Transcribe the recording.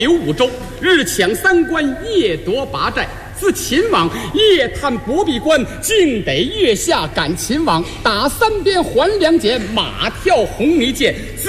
刘五州，日抢3关，夜夺8寨。自秦王夜探博壁关，竟得月下赶秦王，打3鞭还2锏，马跳红泥涧。